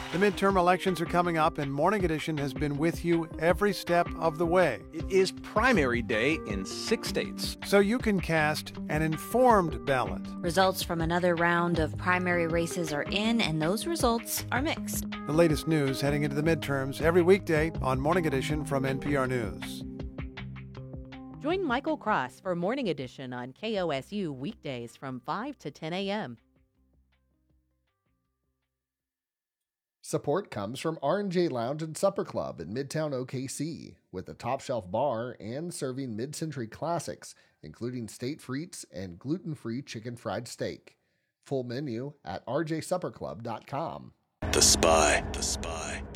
The midterm elections are coming up, and Morning Edition has been with you every step of the way. It is primary day in 6 states. So you can cast an informed ballot. Results from another round of primary races are in, and those results are mixed. The latest news heading into the midterms every weekday on Morning Edition from NPR News. Join Michael Cross for Morning Edition on KOSU weekdays from 5 to 10 a.m. Support comes from R&J Lounge and Supper Club in Midtown OKC, with a top-shelf bar and serving mid-century classics, including state frites and gluten-free chicken fried steak. Full menu at rjsupperclub.com. The Spy.